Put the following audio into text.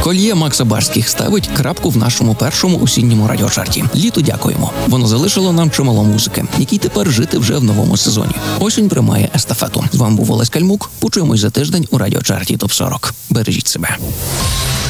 Кольє Макса Барських ставить крапку в нашому першому осінньому радіочарті. Літу дякуємо. Воно залишило нам чимало музики, якій тепер жити вже в новому сезоні. Осінь приймає естафету. З вами був Олесь Кальмук. Почуємось за тиждень у радіочарті ТОП-40. Бережіть себе.